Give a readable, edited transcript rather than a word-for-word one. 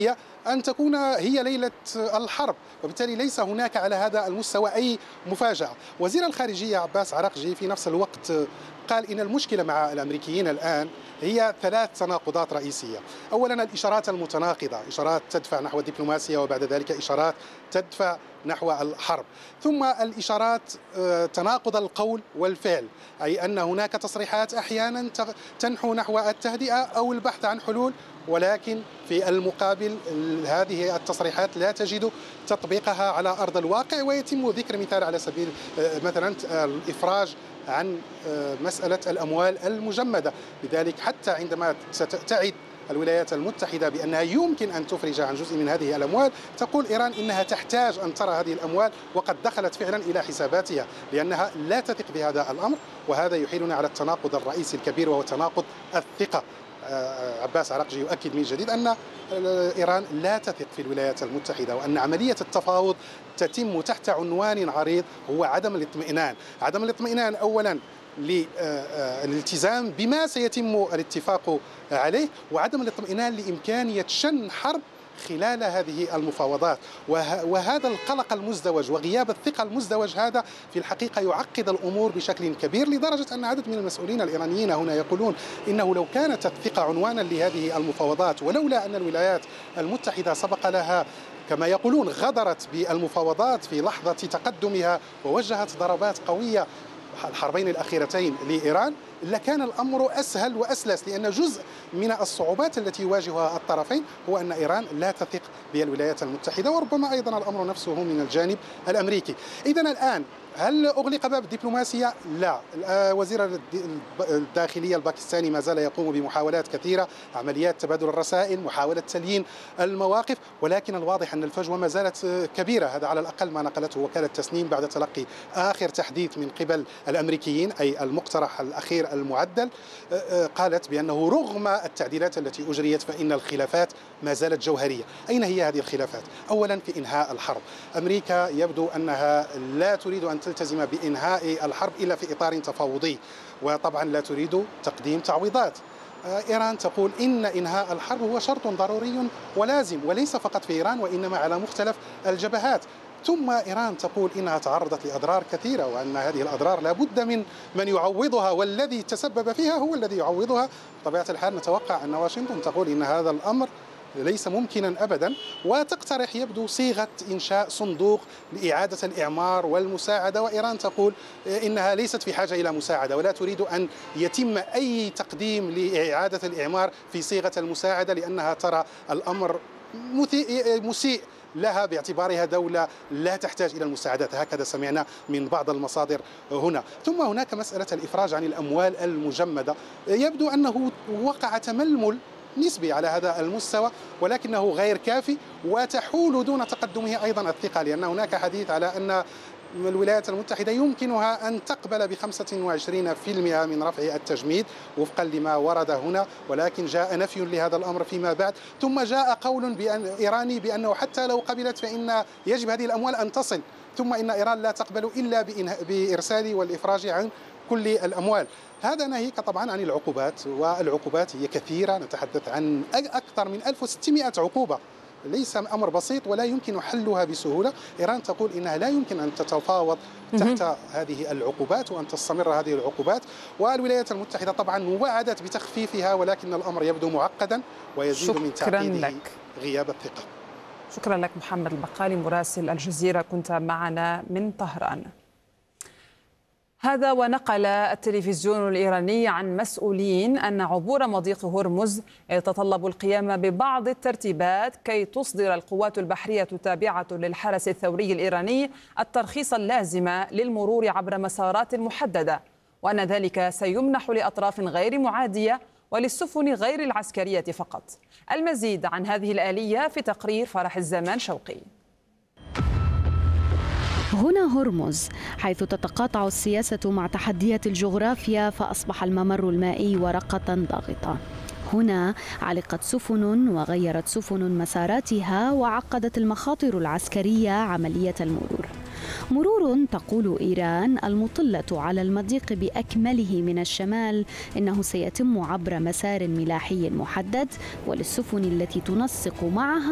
أن تكون هي ليلة الحرب، وبالتالي ليس هناك على هذا المستوى أي مفاجأة. وزير الخارجية عباس عراقجي في نفس الوقت قال إن المشكلة مع الأمريكيين الآن هي ثلاث تناقضات رئيسية. أولا الإشارات المتناقضة، إشارات تدفع نحو الدبلوماسية وبعد ذلك إشارات تدفع نحو الحرب، ثم الإشارات تناقض القول والفعل، أي أن هناك تصريحات أحيانا تنحو نحو التهدئة أو البحث عن حلول، ولكن في المقابل هذه التصريحات لا تجد تطبيقها على أرض الواقع. ويتم ذكر مثال على سبيل مثلا الإفراج عن مسألة الأموال المجمدة. لذلك حتى عندما تعد الولايات المتحدة بأنها يمكن أن تفرج عن جزء من هذه الأموال، تقول إيران إنها تحتاج أن ترى هذه الأموال، وقد دخلت فعلا إلى حساباتها لأنها لا تثق بهذا الأمر. وهذا يحيلنا على التناقض الرئيسي الكبير، وهو تناقض الثقة. عباس عراقجي يؤكد من جديد أن إيران لا تثق في الولايات المتحدة، وأن عملية التفاوض تتم تحت عنوان عريض هو عدم الاطمئنان. عدم الاطمئنان أولا للالتزام بما سيتم الاتفاق عليه، وعدم الاطمئنان لإمكانية شن حرب خلال هذه المفاوضات. وهذا القلق المزدوج وغياب الثقة المزدوج هذا في الحقيقة يعقد الأمور بشكل كبير، لدرجة أن عدد من المسؤولين الإيرانيين هنا يقولون إنه لو كانت الثقة عنوانا لهذه المفاوضات، ولولا أن الولايات المتحدة سبق لها كما يقولون غدرت بالمفاوضات في لحظة تقدمها ووجهت ضربات قوية الحربين الأخيرتين لإيران، لكان الأمر أسهل وأسلس. لأن جزء من الصعوبات التي يواجهها الطرفين هو أن إيران لا تثق بالولايات المتحدة، وربما أيضا الأمر نفسه من الجانب الأمريكي. إذن الآن هل أغلق باب الدبلوماسية؟ لا. وزير الداخلية الباكستاني ما زال يقوم بمحاولات كثيرة، عمليات تبادل الرسائل، محاولة تليين المواقف، ولكن الواضح أن الفجوة ما زالت كبيرة. هذا على الأقل ما نقلته وكالة تسنيم بعد تلقي آخر تحديث من قبل الأمريكيين، أي المقترح الأخير المعدل. قالت بأنه رغم التعديلات التي أجريت فإن الخلافات ما زالت جوهرية. أين هي هذه الخلافات؟ أولا في إنهاء الحرب. أمريكا يبدو أنها لا تريد أن تلتزم بإنهاء الحرب إلا في إطار تفاوضي، وطبعا لا تريد تقديم تعويضات. إيران تقول إن إنهاء الحرب هو شرط ضروري ولازم، وليس فقط في إيران وإنما على مختلف الجبهات. ثم إيران تقول إنها تعرضت لأضرار كثيرة، وأن هذه الأضرار لابد من يعوضها، والذي تسبب فيها هو الذي يعوضها. بطبيعة الحال نتوقع أن واشنطن تقول إن هذا الأمر ليس ممكنا أبدا، وتقترح يبدو صيغة إنشاء صندوق لإعادة الإعمار والمساعدة. وإيران تقول إنها ليست في حاجة إلى مساعدة، ولا تريد أن يتم أي تقديم لإعادة الإعمار في صيغة المساعدة، لأنها ترى الأمر مسيء لها باعتبارها دولة لا تحتاج إلى المساعدات. هكذا سمعنا من بعض المصادر هنا. ثم هناك مسألة الإفراج عن الأموال المجمدة. يبدو أنه وقع تململ نسبي على هذا المستوى، ولكنه غير كافي، وتحول دون تقدمه أيضا الثقة، لأن هناك حديث على أن الولايات المتحدة يمكنها أن تقبل ب25% من رفع التجميد وفقا لما ورد هنا، ولكن جاء نفي لهذا الأمر فيما بعد. ثم جاء قول إيراني بأنه حتى لو قبلت فإن يجب هذه الأموال أن تصل، ثم إن إيران لا تقبل إلا بإرسال والإفراج عن كل الأموال. هذا ناهيك طبعا عن العقوبات، والعقوبات هي كثيرة، نتحدث عن أكثر من 1600 عقوبة، ليس أمر بسيط ولا يمكن حلها بسهولة. إيران تقول إنها لا يمكن أن تتفاوض تحت هذه العقوبات وأن تستمر هذه العقوبات، والولايات المتحدة طبعا وعدت بتخفيفها، ولكن الأمر يبدو معقدا ويزيد من تعقيده غياب الثقة. شكرا لك محمد البقالي مراسل الجزيرة، كنت معنا من طهران. هذا ونقل التلفزيون الإيراني عن مسؤولين أن عبور مضيق هرمز يتطلب القيام ببعض الترتيبات كي تصدر القوات البحرية التابعة للحرس الثوري الإيراني الترخيص اللازم للمرور عبر مسارات محددة، وأن ذلك سيمنح لأطراف غير معادية وللسفن غير العسكرية فقط. المزيد عن هذه الآلية في تقرير فرح الزمان شوقي. هنا هرمز، حيث تتقاطع السياسة مع تحديات الجغرافيا، فأصبح الممر المائي ورقة ضاغطة. هنا علقت سفن وغيرت سفن مساراتها، وعقدت المخاطر العسكرية عملية المرور. مرور تقول إيران المطلة على المضيق بأكمله من الشمال إنه سيتم عبر مسار ملاحي محدد، وللسفن التي تنسق معها